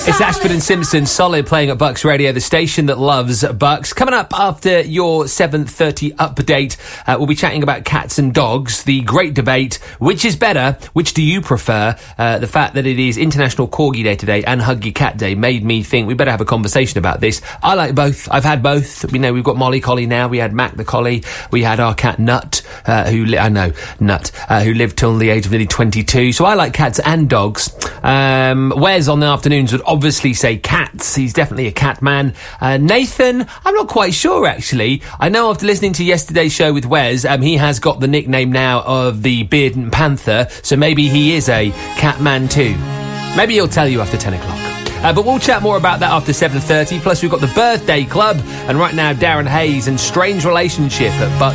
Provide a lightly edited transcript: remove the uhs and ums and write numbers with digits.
It's Ashford and Simpson, Solid, playing at Bucks Radio, the station that loves Bucks. Coming up after your 7:30 update, we'll be chatting about cats and dogs, the great debate, which is better, which do you prefer? The fact that it is International Corgi Day today and Hug Your Cat Day made me think we better have a conversation about this. I like both. I've had both. We know we've got Molly Collie now. We had Mac the Collie. We had our cat Nut, who lived till the age of nearly 22. So I like cats and dogs. Wes on the afternoons would obviously say cats. He's definitely a cat man. Nathan, I'm not quite sure actually. I know after listening to yesterday's show with Wes, he has got the nickname now of the Bearded Panther, so maybe he is a cat man too. Maybe he'll tell you after 10 o'clock. But we'll chat more about that after 7:30. Plus we've got the Birthday Club, and right now Darren Hayes and Strange Relationship at Bucks.